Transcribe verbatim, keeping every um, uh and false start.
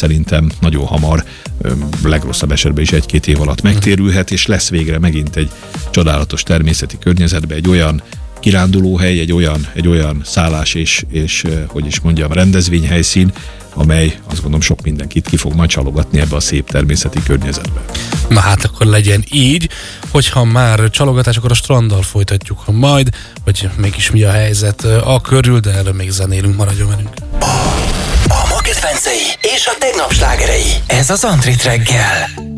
szerintem nagyon hamar, legrosszabb esetben is egy-két év alatt megtérülhet, és lesz végre megint egy csodálatos természeti környezetben egy olyan kirándulóhely, egy olyan, egy olyan szállás és, és, hogy is mondjam, rendezvényhelyszín, amely azt gondolom sok mindenkit ki fog majd csalogatni ebbe a szép természeti környezetbe. Na hát akkor legyen így, hogyha már csalogatás, akkor a stranddal folytatjuk majd, hogy mégis mi a helyzet a körül, de erről még zenélünk, maradjon velünk. A ma kedvencei és a tegnap slágerei. Ez az Antrit reggel.